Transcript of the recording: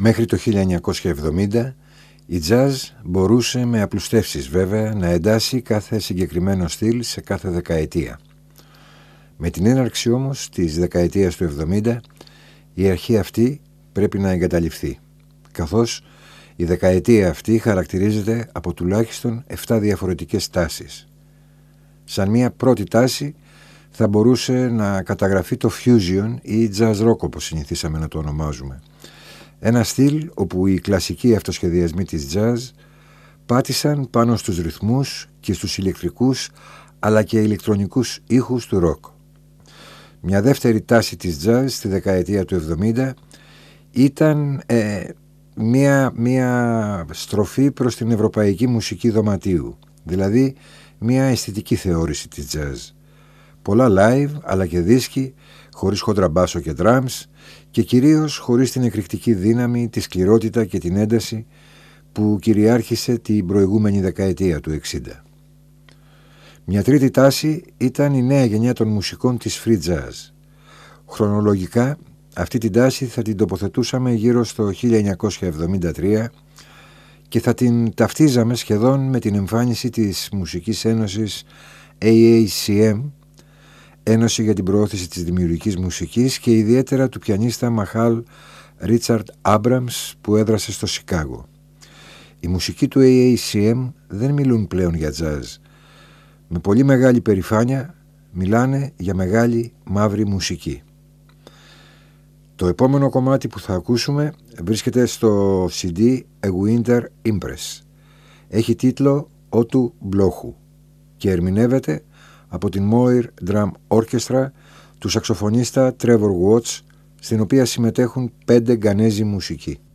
Μέχρι το 1970 η jazz μπορούσε με απλουστεύσεις βέβαια να εντάσσει κάθε συγκεκριμένο στυλ σε κάθε δεκαετία. Με την έναρξη όμως της δεκαετίας του 70 η αρχή αυτή πρέπει να εγκαταλειφθεί, καθώς η δεκαετία αυτή χαρακτηρίζεται από τουλάχιστον 7 διαφορετικές τάσεις. Σαν μια πρώτη τάση θα μπορούσε να καταγραφεί το fusion ή jazz rock, όπως συνηθίσαμε να το ονομάζουμε. Ένα στυλ όπου οι κλασικοί αυτοσχεδιασμοί της jazz πάτησαν πάνω στους ρυθμούς και στους ηλεκτρικούς αλλά και ηλεκτρονικούς ήχους του rock. Μια δεύτερη τάση της jazz στη δεκαετία του 70 ήταν μια στροφή προς την ευρωπαϊκή μουσική δωματίου, δηλαδή μια αισθητική θεώρηση της jazz. Πολλά live αλλά και δίσκοι χωρίς κοντραμπάσο και drums και κυρίως χωρίς την εκρηκτική δύναμη, τη σκληρότητα και την ένταση που κυριάρχησε την προηγούμενη δεκαετία του 60. Μια τρίτη τάση ήταν η νέα γενιά των μουσικών της free jazz. Χρονολογικά αυτή την τάση θα την τοποθετούσαμε γύρω στο 1973 και θα την ταυτίζαμε σχεδόν με την εμφάνιση της Μουσικής Ένωσης AACM, Ένωση για την Προώθηση της Δημιουργικής Μουσικής, και ιδιαίτερα του πιανίστα Μαχάλ Ρίτσαρντ Άμπραμς που έδρασε στο Σικάγο. Οι μουσικοί του AACM δεν μιλούν πλέον για jazz. Με πολύ μεγάλη περηφάνεια μιλάνε για μεγάλη μαύρη μουσική. Το επόμενο κομμάτι που θα ακούσουμε βρίσκεται στο CD A Winter Impress. Έχει τίτλο «Ότου Μπλόχου» και ερμηνεύεται από την Moir Drum Orchestra του σαξοφωνίστα Trevor Watts, στην οποία συμμετέχουν 5 Γκανέζοι μουσικοί.